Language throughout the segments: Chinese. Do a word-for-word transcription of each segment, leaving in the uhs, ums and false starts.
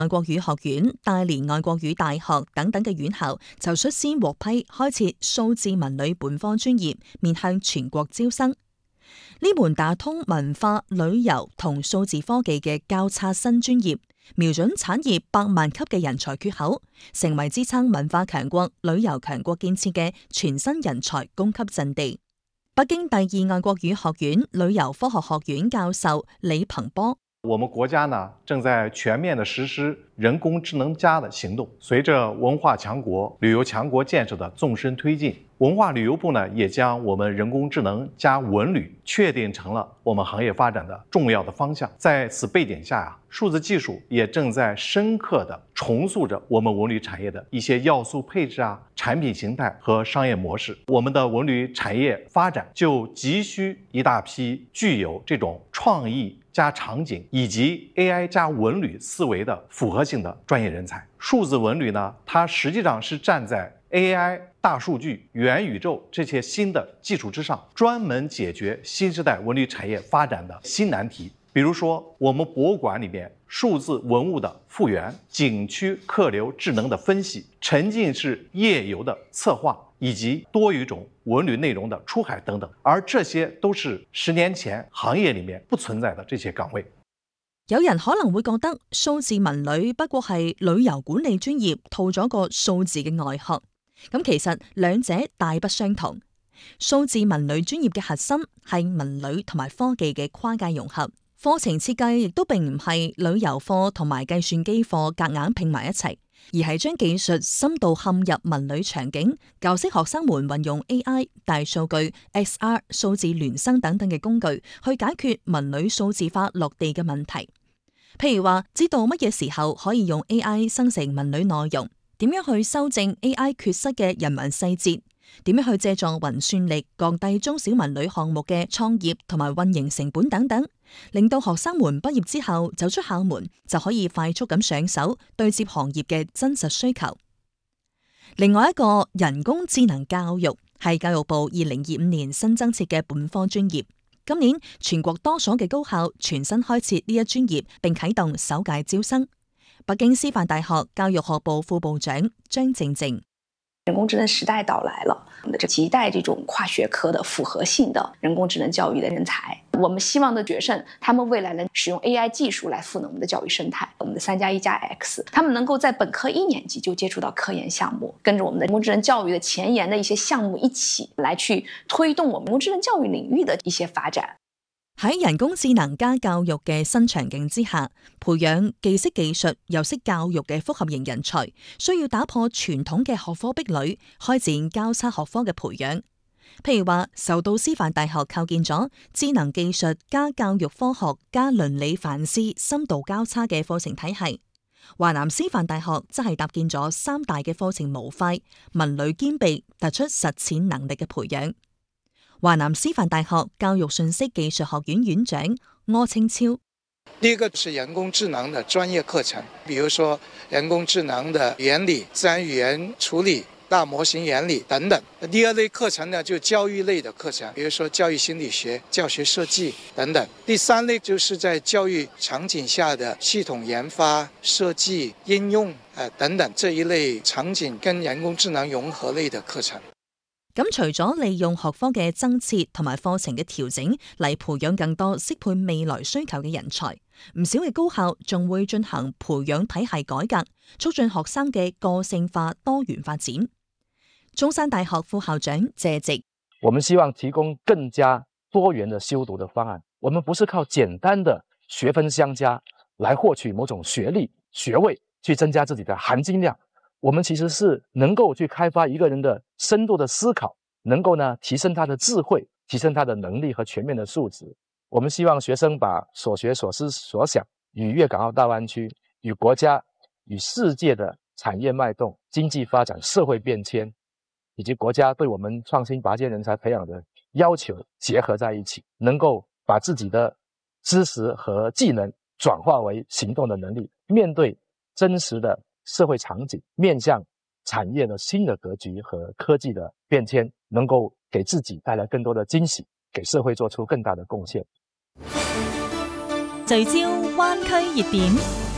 外國語學院、大連外國語大學等等嘅院校就率先獲批開設數字文旅本科專業，面向全國招生。呢門打通文化、旅遊同數字科技嘅交叉新專業，瞄準產業百萬級嘅人才缺口，成為支撐文化強國、旅遊強國建設嘅全新人才供給陣地。北京第二外國語學院旅遊科學學院教授李鵬波。 我們國家呢正在全面地實施人工智能加的行動。隨着文化強國、旅遊強國建設的縱深推進，文化旅遊部呢也將我們人工智能加文旅確定成了我們行業發展的重要的方向。在此背景下呀，數字技術也正在深刻地重塑着我們文旅產業的一些要素配置啊、產品形態和商業模式。我們的文旅產業發展就急需一大批具有這種創意加場景以及 A I 加文旅思維的複合性的專業人才。數字文旅呢，它實際上是站在 A I、大數據、元宇宙這些新的技術之上，專門解決新時代文旅產業發展的新難題。比如說，我們博物館裏面數字文物的復原、景區客流智能的分析、沉浸式夜遊的策劃，以及多語種文旅內容的出海等等，而這些都是十年前行業裏面不存在的這些崗位。 有人可能會覺得數字文旅不過係旅遊管理專業套咗個數字嘅外殼，咁其實兩者大不相同。數字文旅專業嘅核心係文旅同埋科技嘅跨界融合，課程設計亦都並唔係旅遊課同埋計算機課夾硬拼埋一齊，而係將技術深度嵌入文旅場景，教識學生們運用 A I、大數據、X R、數字孿生等等嘅工具去解決文旅數字化落地嘅問題。譬如話，知道乜嘢時候可以用 A I 生成文旅內容，點樣去修正 A I 缺失嘅人文細節，點樣去借助雲算力降低中小文旅項目嘅創業同埋運營成本等等，令到學生們畢業之後走出校門就可以快速咁上手對接行業嘅真實需求。另外一個人工智能教育係教育部二零二五年新增設嘅本科專業。今年全國多所嘅高校全新開設呢一專業，並啟動首屆招生。北京師範大學教育學部副部長張靜靜： 人工智能時代到來了，我們期待這種跨學科的複合性的人工智能教育的人才。我們希望的學生，他們未來能使用 A I 技術來賦能我們的教育生態。我們的三加一加 X， 他們能夠在本科一年級就接觸到科研項目，跟着我們的人工智能教育的前沿的一些項目一起來去推動我們人工智能教育領域的一些發展。 喺人工智能加教育嘅新場景之下，培養既識技術又識教育嘅複合型人才，需要打破傳統嘅學科壁壘，開展交叉學科嘅培養。譬如話，受到師範大學構建咗智能技術加教育科學加倫理反思深度交叉嘅課程體系，華南師範大學則係搭建咗三大嘅課程模塊，文旅兼備，突出實踐能力嘅培養。華南師範大學教育信息技術學院院長柯清超： 第一個是人工智能的專業課程，比如說人工智能的原理、自然語言處理、大模型原理等等。第二類課程呢，就教育類的課程，比如說教育心理學、教學設計等等。第三類就是在教育場景下的系統研發、設計、應用呃等等這一類場景跟人工智能融合類的課程。 咁除咗利用學科嘅增設同埋課程嘅調整嚟培養更多適配未來需求嘅人才，唔少嘅高校仲會進行培養體系改革，促進學生嘅個性化多元發展。中山大學副校長謝直： 我們希望提供更加多元的修讀的方案，我們不是靠簡單的學分相加來獲取某種學歷學位，去增加自己的含金量。我們其實是能夠去開發一個人的深度的思考，能夠呢提升他的智慧，提升他的能力和全面的素質。我們希望學生把所學所思所想與粵港澳大灣區、與國家、與世界的產業脈動、經濟發展、社會變遷，以及國家對我們創新拔尖人才培養的要求結合在一起，能夠把自己的知識和技能轉化為行動的能力，面對真實的社會場景，面向產業的新的格局和科技的變遷，能夠給自己帶來更多的驚喜，給社會做出更大的貢獻。 聚焦灣區熱點。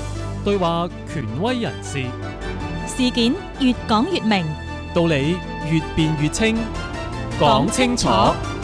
對話權威人士， 事件越講越明， 道理越辯越清，講清楚。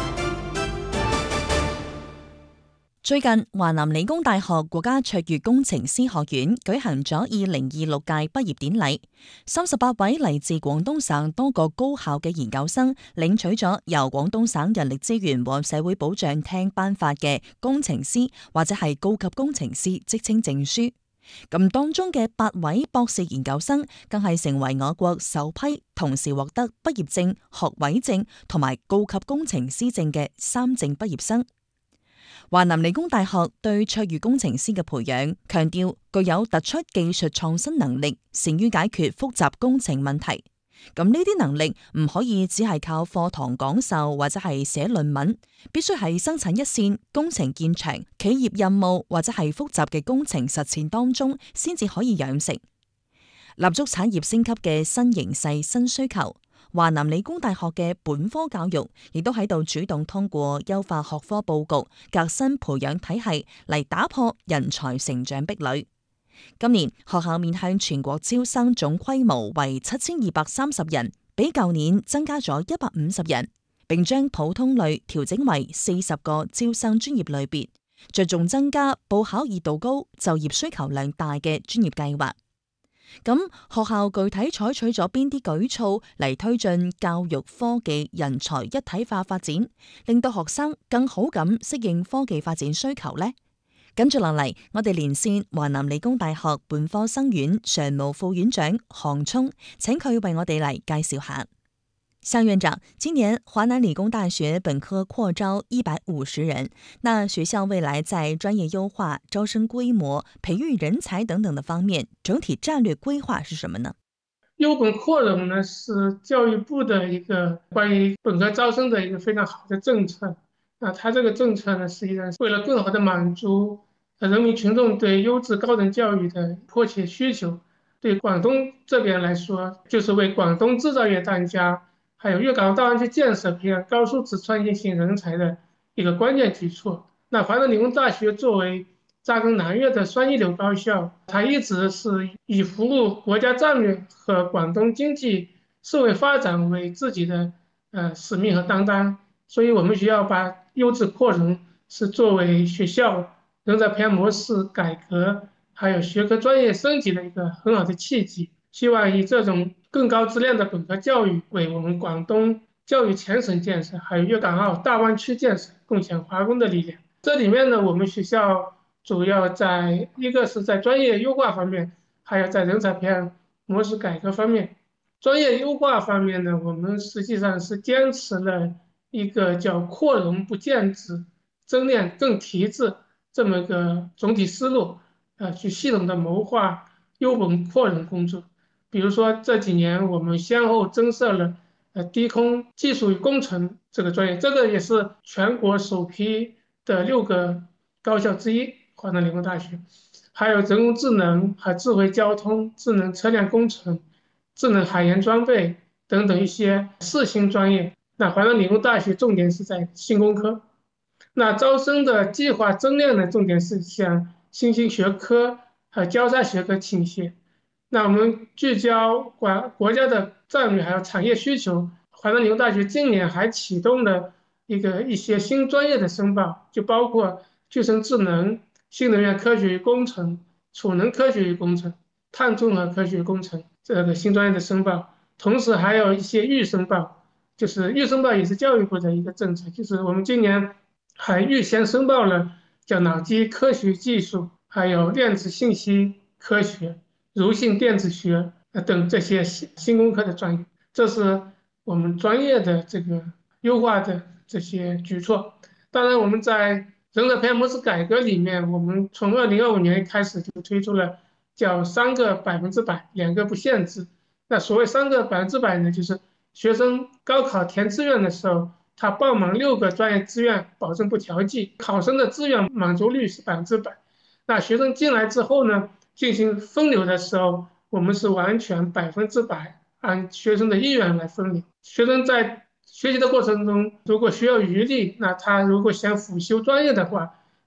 最近，華南理工大學國家卓越工程師學院舉行咗二零二六屆畢業典禮，三十八位嚟自廣東省多個高校嘅研究生領取咗由廣東省人力資源和社會保障廳頒發嘅工程師或者係高級工程師職稱證書。咁當中嘅八位博士研究生更係成為我國首批同時獲得畢業證、學位證同埋高級工程師證嘅三證畢業生。華南理工大學對卓越工程師嘅培養，強調具有突出技術創新能力，善於解決複雜工程問題。咁呢啲能力唔可以只係靠課堂講授或者係寫論文，必須喺生產一線、工程現場、企業任務或者係複雜嘅工程實踐當中，先至可以養成。立足產業升級嘅新形勢、新需求，華南理工大學嘅本科教育亦都喺度主動通過優化學科佈局、革新培養體系嚟打破人才成長壁壘。今年學校面向全國招生總規模為七千二百三十人，比舊年增加咗一百五十人，並將普通類調整為四十個招生專業類別，着重增加報考熱度高、就業需求量大嘅專業計劃。咁學校具體採取咗邊啲舉措嚟推進教育科技人才一體化發展，令到學生更好咁適應科技發展需求呢？跟住落嚟，我哋連線華南理工大學本科生院常務副院長項聰，請佢為我哋嚟介紹下。項院長，今年華南理工大學本科擴招一百五十人，那學校未來在專業優化、招生規模、培育人才等等的方面，整體戰略規劃是什麼呢？ 優本擴容呢，是教育部的一個關於本科招生的一個非常好的政策。那它這個政策呢，實際上是為了更好的滿足人民群眾對優質高等教育的迫切需求。對廣東這邊來說，就是為廣東製造業當家，還有粵港澳大灣區建設培養高素質創新型人才的一個關鍵舉措。那華南理工大學作為扎根南粵的雙一流高校，它一直是以服務國家戰略和廣東經濟社會發展為自己的呃使命和擔當。所以我們學校把優質擴容是作為學校人才培養模式改革，還有學科專業升級的一個很好的契機。希望以這種更高質量的本科教育，為我們廣東教育全省建設，還有粵港澳大灣區建設貢獻華工的力量。這裡面呢，我們學校主要在一個是在專業優化方面，還有在人才培養模式改革方面。專業優化方面呢，我們實際上是堅持了一個叫擴容不減脂、精煉更提質這麼個總體思路，呃，去系統的謀劃優本擴容工作。比如說這幾年我們先後增設了呃低空技術與工程這個專業，這個也是全國首批的六個高校之一，華南理工大學，還有人工智能、還智慧交通、智能車輛工程、智能海洋裝備等等一些四新專業。那華南理工大學重點是在新工科。那招生的計劃增量呢，重點是向新興學科和交叉學科傾斜。那我們聚焦國國家的戰略還有產業需求，華南理工大學今年還啟動了一個一些新專業的申報，就包括具身智能、新能源科學與工程、儲能科學與工程、碳綜合科學與工程這個新專業的申報，同時還有一些預申報，就是預申報也是教育部的一個政策，就是我們今年還預先申報了叫腦機科學技術，還有量子信息科學、柔性電子學等這些新工科的專業，這是我們專業的這個優化的這些舉措。當然，我們在人才培養模式改革裡面，我們從二零二五年開始就推出了叫三個百分之百，兩個不限制。那所謂三個百分之百呢，就是學生高考填志願的時候，他報滿六個專業志願，保證不調劑，考生的志願滿足率是百分之百。那學生進來之後呢，進行分流的時候，我們是完全百分之百按學生的意願來分流。學生在學習的過程中，如果需要餘力，那他如果想輔修專業的話，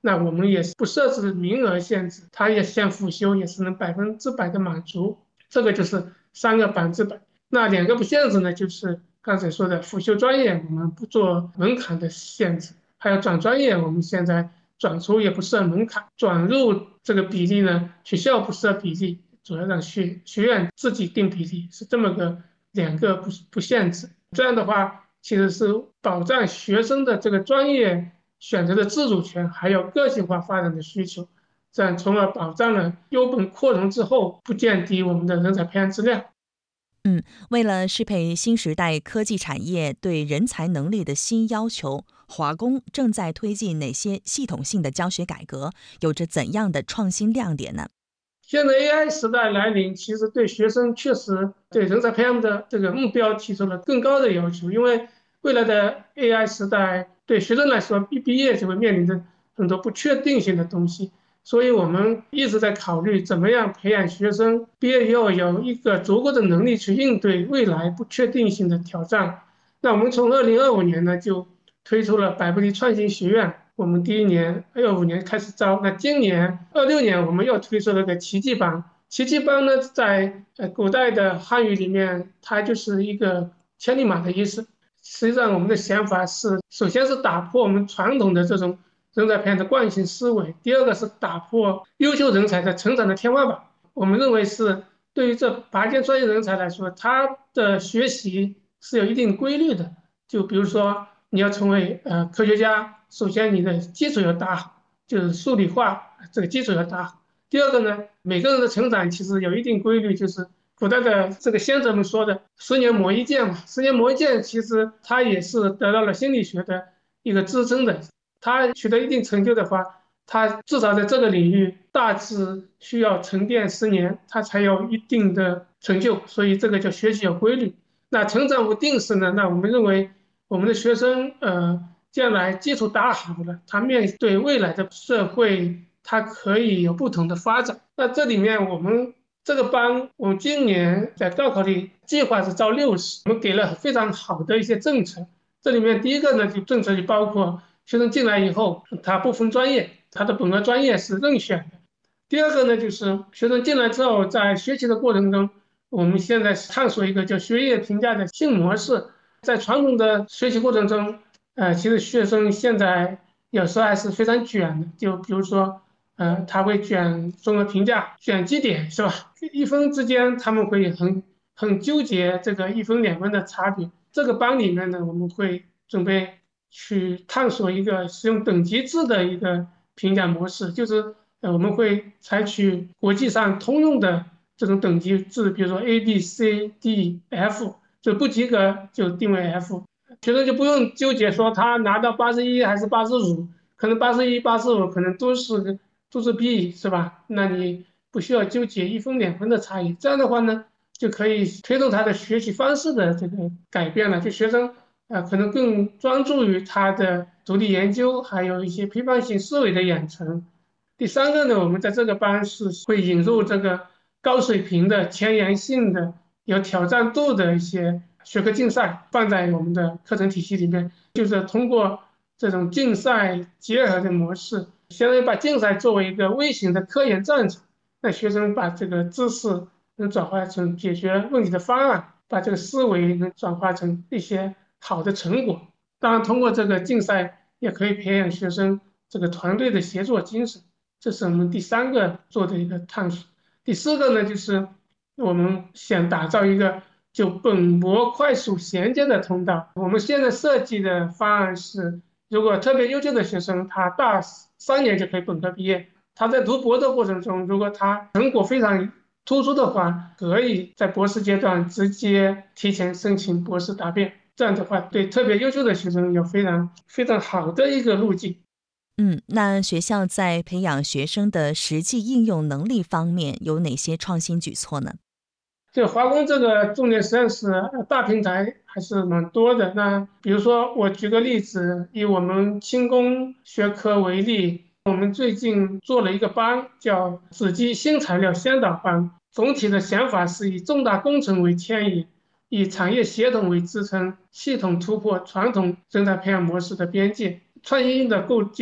那我们也是不设置名额限制，他也先辅修也是能百分之百的满足，这个就是三个百分之百。那两个不限制呢，就是刚才说的辅修专业我们不做门槛的限制，还有转专业我们现在转出也不设门槛，转入这个比例呢，学校不设比例，主要让学学院自己定比例，是这么个两个不不限制。这样的话，其实是保障学生的这个专业选择的自主权，还有个性化发展的需求，这样从而保障了优本扩容之后不降低我们的人才培养质量。 嗯，为了适配新时代科技产业对人才能力的新要求，华工正在推进哪些系统性的教学改革，有着怎样的创新亮点呢？ 现在 A I 时代来临，其实对学生确实对人才培养的这个目标提出了更高的要求，因为未来的 A I 时代对学生来说，一毕业就会面临着很多不确定性的东西，所以我们一直在考虑怎么样培养学生毕业以后有一个足够的能力去应对未来不确定性的挑战。那我们从二零二五年呢就推出了百步力创新学院，我们第一年二五年开始招，那今年二六年我们又推出了个奇迹班。奇迹班呢，在呃古代的汉语里面，它就是一个千里马的意思。实际上，我们的想法是，首先是打破我们传统的这种人才培养的惯性思维，第二个是打破优秀人才的成长的天花板。我们认为是对于这拔尖专业人才来说，他的学习是有一定规律的。就比如说，你要成为呃科学家，首先你的基础要打好，就是数理化这个基础要打好。第二个呢，每个人的成长其实有一定规律，就是古代的这个先哲们说的十年磨一剑嘛，十年磨一剑，其实他也是得到了心理学的一个支撑的。他取得一定成就的话，他至少在这个领域大致需要沉淀十年，他才有一定的成就。所以这个叫学习有规律。那成长无定式呢？那我们认为我们的学生呃将来基础打好了，他面对未来的社会，它可以有不同的发展。那这里面我们这个班，我们今年在高考里计划是招六十，我们给了非常好的一些政策。这里面第一个呢，就政策就包括学生进来以后，他不分专业，他的本科专业是任选的。第二个呢，就是学生进来之后，在学习的过程中，我们现在探索一个叫学业评价的新模式。在传统的学习过程中，呃，其实学生现在有时候还是非常卷的，就比如说，呃，他会卷综合评价，卷绩点是吧？一分之间他们会很很纠结这个一分两分的差别。这个班里面呢，我们会准备去探索一个使用等级制的一个评价模式，就是呃我们会采取国际上通用的这种等级制，比如说 A B C D F， 就不及格就定为 F， 学生就不用纠结说他拿到八十一还是八十五，可能八十一、八十五可能都是都是 B 是吧？那你不需要纠结一分两分的差异，这样的话呢，就可以推动他的学习方式的这个改变了，就学生呃可能更专注于他的独立研究，还有一些批判性思维的养成。第三个呢，我们在这个班是会引入这个高水平的、前沿性的、有挑战度的一些学科竞赛，放在我们的课程体系里面，就是通过这种竞赛结合的模式，相当于把竞赛作为一个微型的科研战场，让学生把这个知识能转化成解决问题的方案，把这个思维能转化成一些好的成果。当然，通过这个竞赛也可以培养学生这个团队的协作精神，这是我们第三个做的一个探索。第四个呢，就是我们想打造一个就本模快速衔接的通道。我们现在设计的方案是，如果特别优秀的学生，他大三年就可以本科毕业，他在读博的过程中，如果他成果非常突出的话，可以在博士阶段直接提前申请博士答辩。这样的话，对特别优秀的学生有非常非常好的一个路径。 嗯，那学校在培养学生的实际应用能力方面有哪些创新举措呢？ 这华工这个重点实验室大平台还是蛮多的。那比如说，我举个例子，以我们轻工学科为例，我们最近做了一个班，叫子机新材料先导班。总体的想法是以重大工程为牵引，以产业协同为支撑，系统突破传统人才培养模式的边界，创新的构建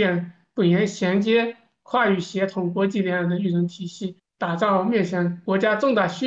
本研衔接跨域协同国际联合的育人体系，打造面向国家重大需